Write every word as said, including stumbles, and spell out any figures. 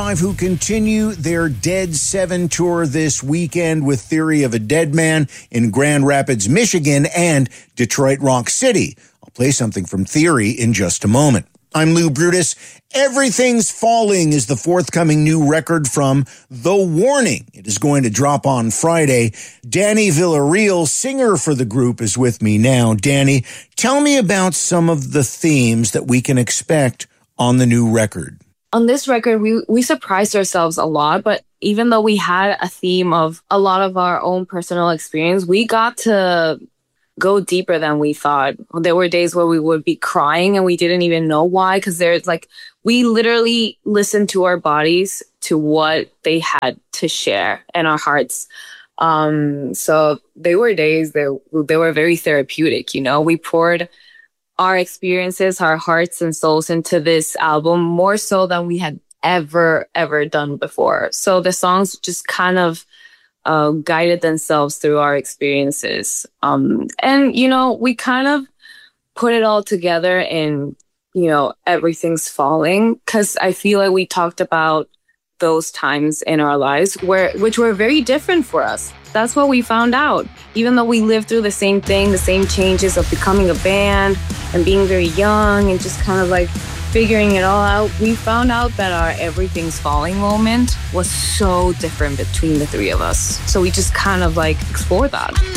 five, who continue their Dead seven tour this weekend with Theory of a Dead Man in Grand Rapids, Michigan, and Detroit Rock City. I'll play something from Theory in just a moment. I'm Lou Brutus. Everything's Falling is the forthcoming new record from The Warning. It is going to drop on Friday. Danny Villarreal, singer for the group, is with me now. Danny, tell me about some of the themes that we can expect on the new record. On this record, we, we surprised ourselves a lot, but even though we had a theme of a lot of our own personal experience, we got to go deeper than we thought. There were days where we would be crying and we didn't even know why, because there's like, we literally listened to our bodies, to what they had to share, and our hearts. Um, so they were days that they were very therapeutic, you know. We poured our experiences, our hearts and souls into this album more so than we had ever, ever done before. So the songs just kind of Uh, guided themselves through our experiences. Um, and, you know, we kind of put it all together in, you know, Everything's Falling, because I feel like we talked about those times in our lives where which were very different for us. That's what we found out. Even though we lived through the same thing, the same changes of becoming a band and being very young and just kind of like figuring it all out, we found out that our Everything's Falling moment was so different between the three of us. So we just kind of like explored that.